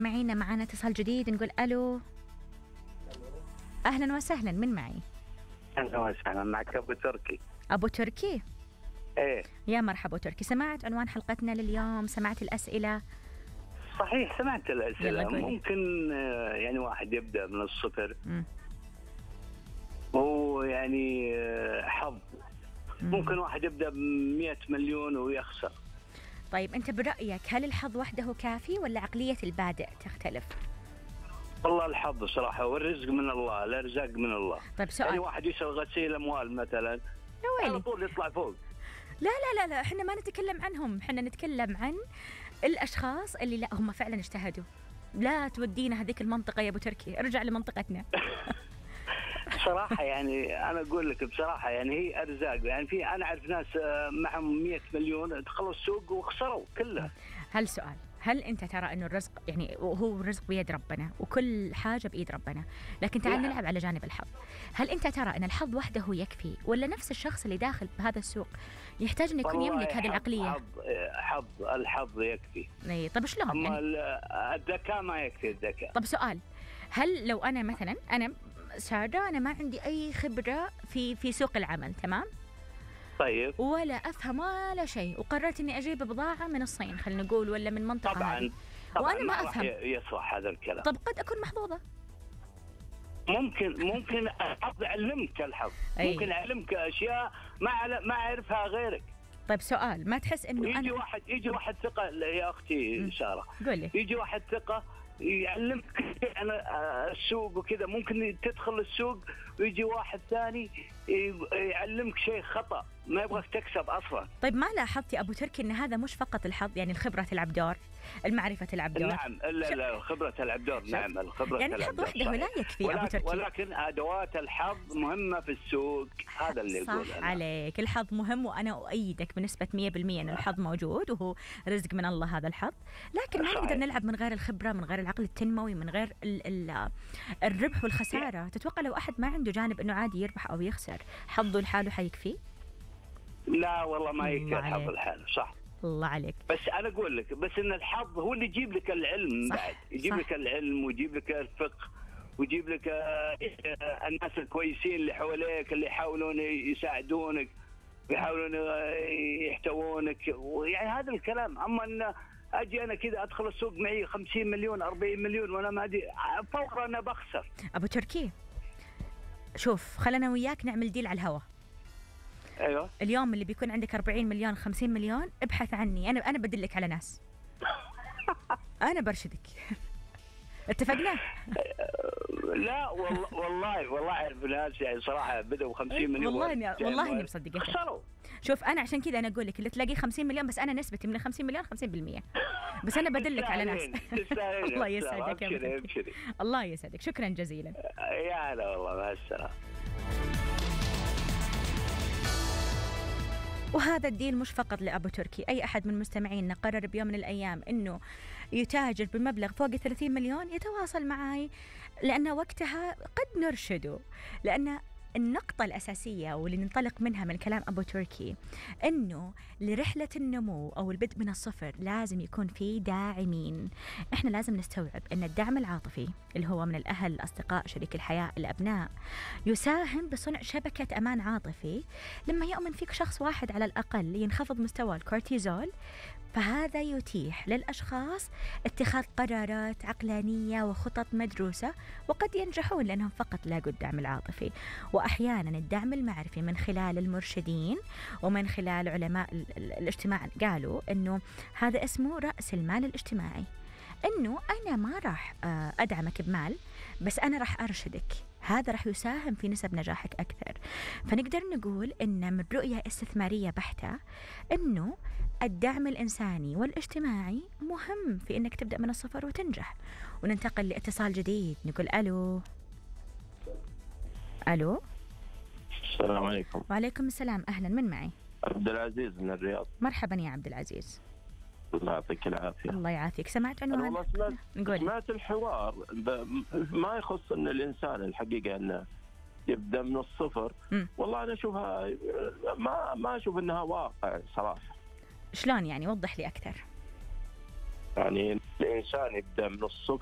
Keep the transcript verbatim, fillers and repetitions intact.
معينا معانا اتصال جديد، نقول ألو. أهلا وسهلا، من معي؟ أهلا وسهلا، معك أبو تركي. أبو تركي؟ إيه يا مرحبا تركي، سمعت عنوان حلقتنا لليوم؟ سمعت الأسئلة؟ صحيح سمعت الأسئلة. يلا قولي. ممكن آه، يعني واحد يبدأ من الصفر، مم. هو يعني آه، حظ. مم. ممكن واحد يبدأ بمئة مليون ويخسر. طيب أنت برأيك هل الحظ وحده كافي ولا عقلية البادئ تختلف؟ والله الحظ صراحة والرزق من الله، الأرزاق من الله. طيب سؤال. يعني واحد يشتغل غسيل أموال مثلا يا على ويلي. طول يطلع فوق. لا لا لا لا، احنا ما نتكلم عنهم، احنا نتكلم عن الأشخاص اللي لا هم فعلا اجتهدوا. لا تودينا هذيك المنطقة يا أبو تركي، ارجع لمنطقتنا. صراحة يعني أنا أقول لك بصراحة، يعني هي أرزاق. يعني في أنا أعرف ناس آه، معهم مئة مليون دخلوا السوق وخسروا كلها. هل سؤال، هل أنت ترى أنه الرزق يعني هو الرزق بيد ربنا وكل حاجة بإيد ربنا، لكن تعال نعم. نلعب على جانب الحظ. هل أنت ترى أن الحظ وحده يكفي ولا نفس الشخص اللي داخل بهذا السوق يحتاج أن يكون والله يملك هذه حظ- العقلية؟ حظ حظ الحظ يكفي. إيه، طب شلون أما يعني؟ ال- الذكاء ما يكفي الذكاء. طب سؤال، هل لو أنا مثلا أنا سادة، أنا ما عندي أي خبرة في في سوق العمل، تمام؟ طيب ولا أفهم ولا شيء، وقررت إني أجيب بضاعة من الصين خلينا نقول ولا من منطقة طبعا هذه، طبعا وأنا ما راح أفهم. يصلح هذا الكلام. طب قد أكون محظوظة. ممكن ممكن الحظ يعلمك الحظ. أي. ممكن يعلمك اشياء ما عل- ما يعرفها غيرك. طيب سؤال، ما تحس إنه يجي أنا واحد يجي واحد ثقه يا اختي ساره، قولي. يجي واحد ثقه يعلمك عن السوق وكذا. ممكن تدخل السوق ويجي واحد ثاني يعلمك شيء خطأ، ما يبغاك تكسب أصلا. طيب ما لاحظتي أبو تركي أن هذا مش فقط الحظ، يعني الخبرة تلعب دور، المعرفة تلعب دور؟ نعم لا لا خبرة تلعب دور. نعم الخبرة يعني تلعب الحظ دور وحده صحيح. لا يكفي أبو ولكن, تركي. ولكن أدوات الحظ مهمة في السوق، هذا اللي يقول صح أنا. عليك، الحظ مهم، وأنا أؤيدك بنسبة مية بالمية أن الحظ موجود وهو رزق من الله هذا الحظ، لكن ما صحيح. نقدر نلعب من غير الخبرة، من غير العقل التنموي، من غير ال ال الربح والخسارة. تتوقع لو أحد ما عنده جانب أنه عادي يربح أو يخسر، حظه لحاله حيكفي؟ لا والله ما يكفي الله الحظ عليك. الحال صح. الله عليك. بس أنا أقول لك بس إن الحظ هو اللي يجيب لك العلم. صح، بعد يجيب صح. لك العلم ويجيب لك الفقه ويجيب لك آه، آه، الناس الكويسين اللي حواليك اللي يحاولون يساعدونك ويحاولون آه، يحتوونك، ويعني هذا الكلام. أما أن أجي أنا كذا أدخل السوق معي خمسين مليون أربعين مليون وأنا ما أدري فورا أنا بخسر. أبو تركي شوف، خلنا وياك نعمل ديل على الهوا. أيوه اليوم اللي بيكون عندك أربعين مليون خمسين مليون ابحث عني، أنا أنا بدلك على ناس. أنا برشدك. اتفقنا؟ لا والله والله والله أعرف ناس يعني صراحة بدأوا خمسين مليون. والله إني والله إني مصدقتك. خسروا. شوف أنا عشان كذا أنا أقول لك اللي تلاقيه خمسين مليون، بس أنا نسبتي من خمسين مليون خمسين بالمية، بس أنا بدلك على ناس. تستاهلين. الله يسعدك يا أبو أبشري تركي. أبشري. الله يسعدك، شكرا جزيلا. يا هلا والله مع السلامة. وهذا الديل مش فقط لأبو تركي، أي أحد من مستمعينا قرر بيوم من الأيام أنه يتاجر بمبلغ فوق ثلاثين مليون يتواصل معي، لأن وقتها قد نرشده. لأن النقطة الأساسية واللي ننطلق منها من كلام أبو تركي أنه لرحلة النمو أو البدء من الصفر لازم يكون في داعمين. إحنا لازم نستوعب أن الدعم العاطفي اللي هو من الأهل، الأصدقاء، شريك الحياة، الأبناء، يساهم بصنع شبكة أمان عاطفي. لما يؤمن فيك شخص واحد على الأقل ينخفض مستوى الكورتيزول، فهذا يتيح للأشخاص اتخاذ قرارات عقلانية وخطط مدروسة، وقد ينجحون لأنهم فقط لاقوا الدعم العاطفي. وأحيانا الدعم المعرفي من خلال المرشدين ومن خلال علماء ال- ال- الاجتماع قالوا أنه هذا اسمه رأس المال الاجتماعي، أنه أنا ما راح آه، أدعمك بمال، بس أنا راح أرشدك. هذا راح يساهم في نسب نجاحك أكثر. فنقدر نقول إن من رؤية استثمارية بحتة أنه الدعم الإنساني والاجتماعي مهم في أنك تبدأ من الصفر وتنجح. وننتقل لاتصال جديد، نقول ألو. ألو. السلام عليكم. وعليكم السلام، أهلا، من معي؟ عبد العزيز من الرياض. مرحبا يا عبد العزيز. الله يعطيك العافية. الله يعافيك. سمعت أنا عنوان؟ والله سمعت, نقول. سمعت الحوار ب... ما يخص أن الإنسان الحقيقة أنه يبدأ من الصفر. م. والله أنا أشوفها ما ما أشوف أنها واقع صراحة. شلون يعني؟ وضح لي أكثر. يعني الإنسان يبدأ من الصفر